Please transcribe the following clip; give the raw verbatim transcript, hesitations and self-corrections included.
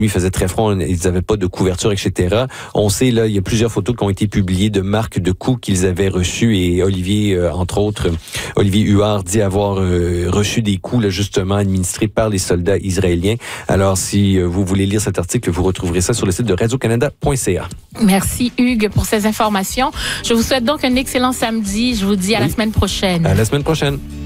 il faisait très froid, ils n'avaient pas de couverture, et cetera. On sait, là, il y a plusieurs photos qui ont été publiées de marques de coups qu'ils avaient reçus et Olivier, euh, entre autres, Olivier Huard dit avoir euh, reçu des coups, là, justement, administrés par les soldats israéliens. Alors, si euh, vous voulez lire cet article, vous retrouverez ça sur le site de radio canada point c a. Merci, Hugues, pour ces informations. Je vous souhaite donc un excellent samedi. Je vous dis à oui. la semaine prochaine. À la semaine prochaine.